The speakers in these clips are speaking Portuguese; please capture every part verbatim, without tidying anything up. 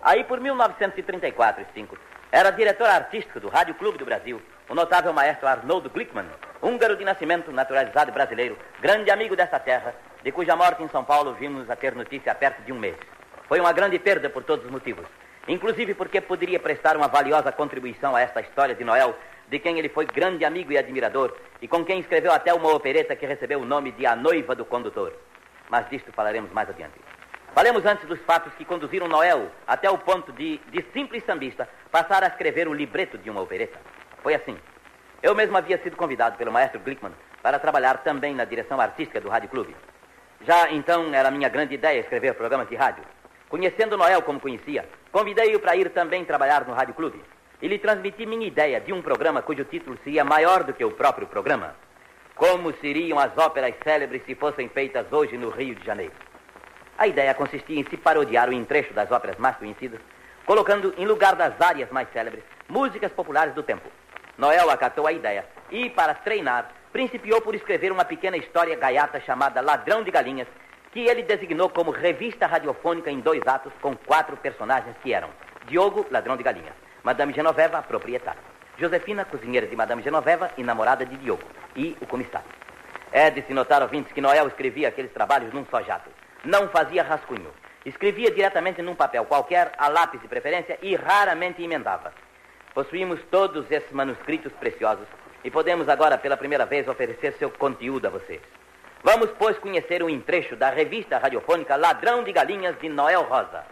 Aí por mil novecentos e trinta e quatro e cinco, era diretor artístico do Rádio Clube do Brasil, o notável maestro Arnoldo Glickman, húngaro de nascimento, naturalizado brasileiro, grande amigo desta terra, de cuja morte em São Paulo vimos a ter notícia há perto de um mês. Foi uma grande perda por todos os motivos, inclusive porque poderia prestar uma valiosa contribuição a esta história de Noel, de quem ele foi grande amigo e admirador, e com quem escreveu até uma opereta que recebeu o nome de A Noiva do Condutor. Mas disto falaremos mais adiante. Falemos antes dos fatos que conduziram Noel até o ponto de, de simples sambista, passar a escrever o libreto de uma opereta. Foi assim. Eu mesmo havia sido convidado pelo maestro Glickman para trabalhar também na direção artística do Rádio Clube. Já então era minha grande ideia escrever programas de rádio. Conhecendo Noel como conhecia, convidei-o para ir também trabalhar no Rádio Clube. E lhe transmiti minha ideia de um programa cujo título seria maior do que o próprio programa. Como seriam as óperas célebres se fossem feitas hoje no Rio de Janeiro? A ideia consistia em se parodiar o entrecho das óperas mais conhecidas, colocando em lugar das áreas mais célebres, músicas populares do tempo. Noel acatou a ideia e, para treinar, principiou por escrever uma pequena história gaiata chamada Ladrão de Galinhas, que ele designou como revista radiofônica em dois atos com quatro personagens que eram Diogo, ladrão de galinhas, Madame Genoveva, proprietária, Josefina, cozinheira de Madame Genoveva e namorada de Diogo, e o comissário. É de se notar, ouvintes, que Noel escrevia aqueles trabalhos num só jato. Não fazia rascunho. Escrevia diretamente num papel qualquer, a lápis de preferência, e raramente emendava. Possuímos todos esses manuscritos preciosos e podemos agora, pela primeira vez, oferecer seu conteúdo a vocês. Vamos, pois, conhecer um trecho da revista radiofônica Ladrão de Galinhas, de Noel Rosa.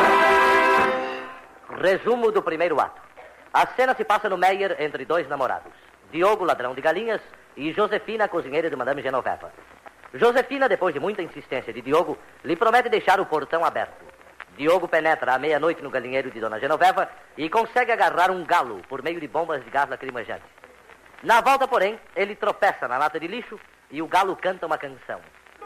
Resumo do primeiro ato. A cena se passa no Meyer entre dois namorados, Diogo, ladrão de galinhas, e Josefina, cozinheira de Madame Genoveva. Josefina, depois de muita insistência de Diogo, lhe promete deixar o portão aberto. Diogo penetra à meia-noite no galinheiro de Dona Genoveva e consegue agarrar um galo por meio de bombas de gás lacrimejante. Na volta, porém, ele tropeça na lata de lixo e o galo canta uma canção.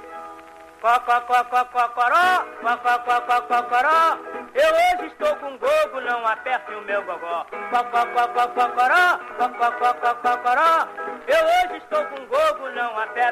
Cocoró, cocoró, eu hoje estou com gogo, não aperte o meu gogó. Cocoró, cocoró, eu hoje estou com gogo, não aperte